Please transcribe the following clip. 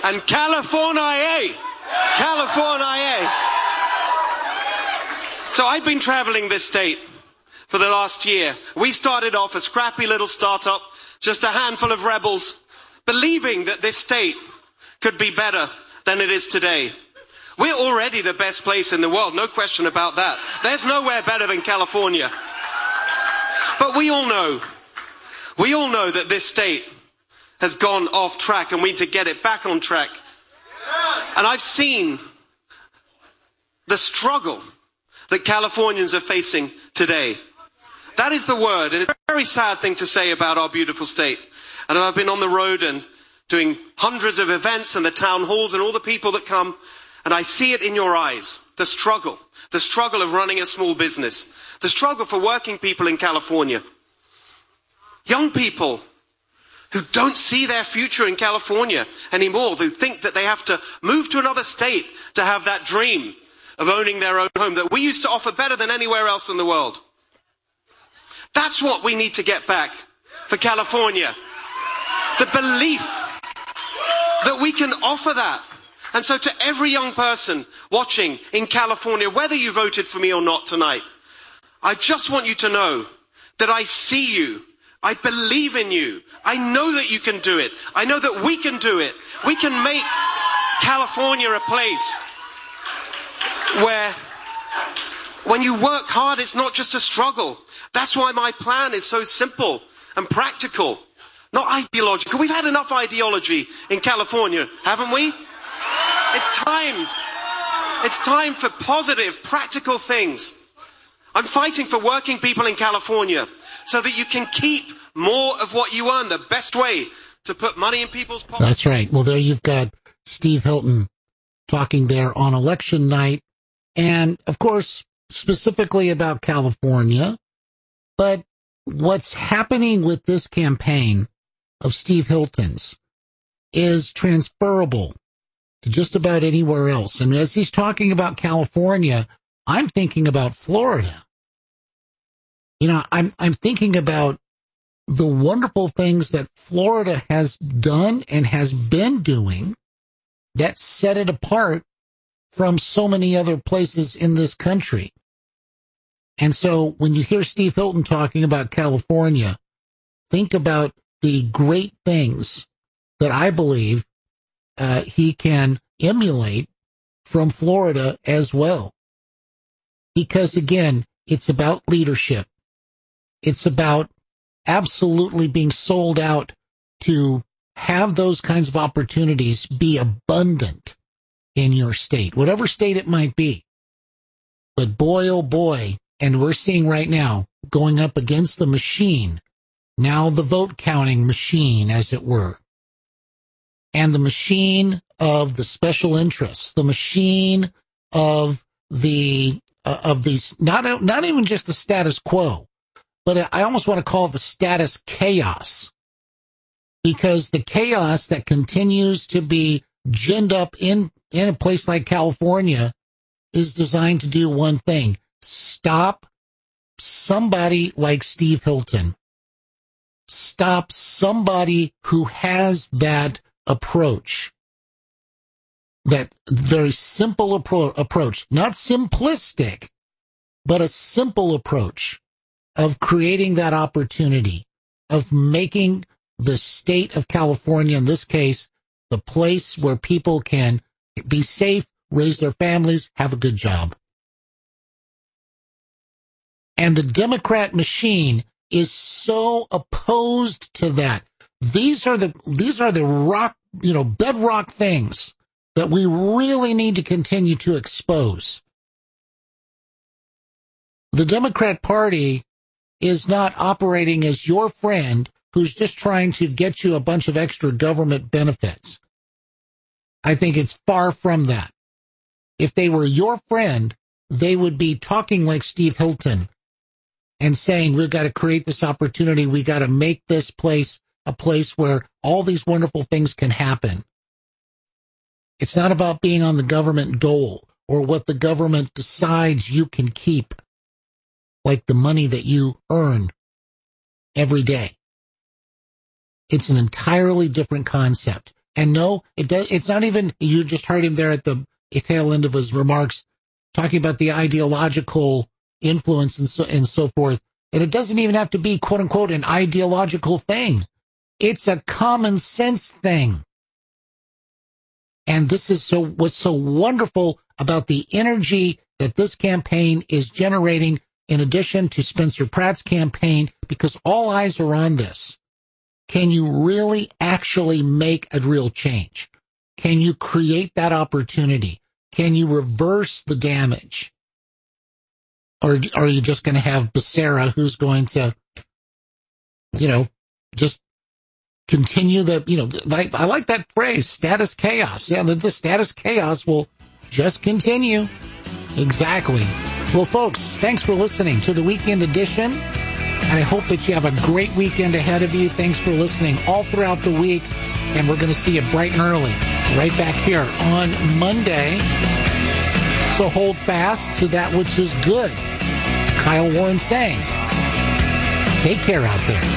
And California. So I've been traveling this state for the last year. We started off a scrappy little startup, just a handful of rebels, believing that this state could be better than it is today. We're already the best place in the world, no question about that. There's nowhere better than California. But we all know that this state has gone off track and we need to get it back on track. And I've seen the struggle that Californians are facing today. That is the word, and it's a very sad thing to say about our beautiful state. And I've been on the road and doing hundreds of events and the town halls and all the people that come, and I see it in your eyes, the struggle of running a small business, the struggle for working people in California. Young people who don't see their future in California anymore, who think that they have to move to another state to have that dream of owning their own home that we used to offer better than anywhere else in the world. That's what we need to get back for California. The belief that we can offer that. And so to every young person watching in California, whether you voted for me or not tonight, I just want you to know that I see you. I believe in you. I know that you can do it. I know that we can do it. We can make California a place where when you work hard, it's not just a struggle. That's why my plan is so simple and practical, not ideological. We've had enough ideology in California, haven't we? It's time. It's time for positive, practical things. I'm fighting for working people in California so that you can keep more of what you earn. The best way to put money in people's pockets. That's right. Well, there you've got Steve Hilton talking there on election night. And, of course, specifically about California. But what's happening with this campaign of Steve Hilton's is transferable to just about anywhere else. And as he's talking about California, I'm thinking about Florida. You know, I'm thinking about the wonderful things that Florida has done and has been doing that set it apart from so many other places in this country. And so when you hear Steve Hilton talking about California, think about the great things that I believe he can emulate from Florida as well. Because again, it's about leadership. It's about absolutely being sold out to have those kinds of opportunities be abundant in your state, whatever state it might be. But boy, oh boy, and we're seeing right now, going up against the machine, now the vote counting machine, as it were, and the machine of the special interests, the machine of these, not even just the status quo, but I almost want to call it the status chaos, because the chaos that continues to be ginned up in a place like California is designed to do one thing: stop somebody like Steve Hilton. Stop somebody who has that approach, that very simple approach, not simplistic, but a simple approach of creating that opportunity, of making the state of California, in this case, the place where people can be safe, raise their families, have a good job. And the Democrat machine is so opposed to that. These are the rock, bedrock things that we really need to continue to expose. The Democrat Party is not operating as your friend who's just trying to get you a bunch of extra government benefits. I think it's far from that. If they were your friend, they would be talking like Steve Hilton and saying, we've got to create this opportunity. We got to make this place a place where all these wonderful things can happen. It's not about being on the government dole or what the government decides you can keep, like the money that you earn every day. It's an entirely different concept. And no, it's not even, you just heard him there at the tail end of his remarks, talking about the ideological influence and so forth. And it doesn't even have to be, quote unquote, an ideological thing. It's a common sense thing. And this is what's so wonderful about the energy that this campaign is generating, in addition to Spencer Pratt's campaign, because all eyes are on this. Can you really actually make a real change? Can you create that opportunity? Can you reverse the damage? Or are you just going to have Becerra, who's going to, just continue I like that phrase, status chaos. Yeah, the status chaos will just continue. Exactly. Well, folks, thanks for listening to the weekend edition. And I hope that you have a great weekend ahead of you. Thanks for listening all throughout the week. And we're going to see you bright and early right back here on Monday. So hold fast to that which is good. Kyle Warren saying, take care out there.